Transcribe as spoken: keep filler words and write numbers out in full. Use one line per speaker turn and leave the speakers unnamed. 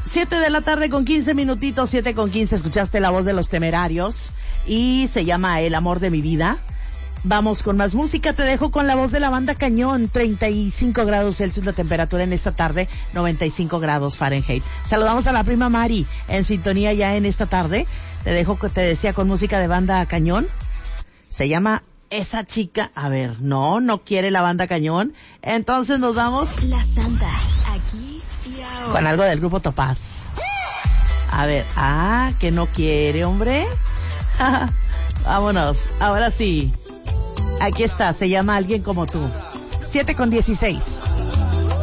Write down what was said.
Siete de la tarde con quince minutitos, siete con quince, escuchaste La Voz de los Temerarios y se llama El Amor de mi Vida. Vamos con más música, te dejo con la voz de la banda Cañón, treinta y cinco grados Celsius la temperatura en esta tarde, noventa y cinco grados Fahrenheit. Saludamos a la prima Mari en sintonía ya en esta tarde. Te dejo, te decía, con música de banda Cañón. Se llama Esa Chica. A ver, no, no quiere la banda Cañón. Entonces nos vamos
La Santa, aquí y ahora,
con algo del grupo Topaz. A ver, ah, que no quiere, hombre. Vámonos, ahora sí. Aquí está, se llama Alguien como tú. siete con dieciséis.